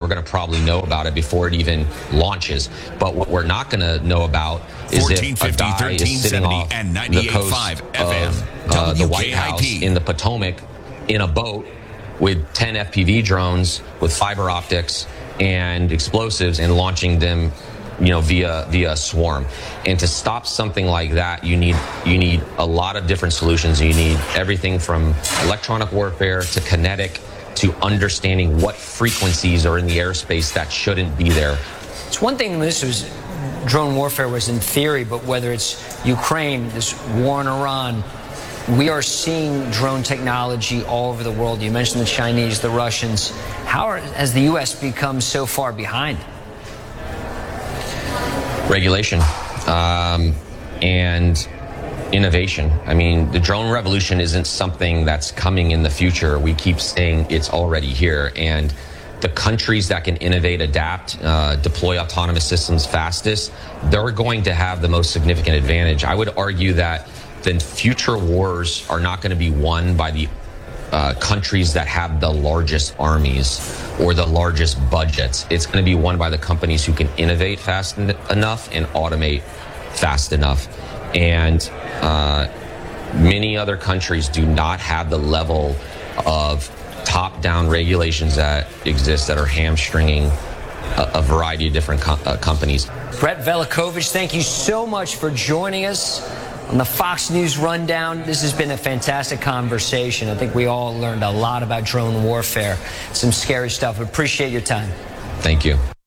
going to probably know about it before it even launches. But what we're not going to know about is if a guy is sitting off the coast of the White House in the Potomac in a boat with 10 FPV drones with fiber optics and explosives and launching them, via swarm. And to stop something like that, you need a lot of different solutions. You need everything from electronic warfare to kinetic to understanding what frequencies are in the airspace that shouldn't be there. It's one thing drone warfare was in theory, but whether it's Ukraine, this war in Iran, we are seeing drone technology all over the world. You mentioned the Chinese, the Russians. How has the U.S. become so far behind? Regulation and innovation. I mean, the drone revolution isn't something that's coming in the future. We keep saying it's already here. And the countries that can innovate, adapt, deploy autonomous systems fastest, they're going to have the most significant advantage. I would argue that the future wars are not going to be won by the countries that have the largest armies or the largest budgets. It's going to be won by the companies who can innovate fast enough and automate fast enough. And many other countries do not have the level of top-down regulations that exist that are hamstringing a variety of different companies. Brett Velikovich, thank you so much for joining us on the Fox News Rundown. This has been a fantastic conversation. I think we all learned a lot about drone warfare. Some scary stuff. Appreciate your time. Thank you.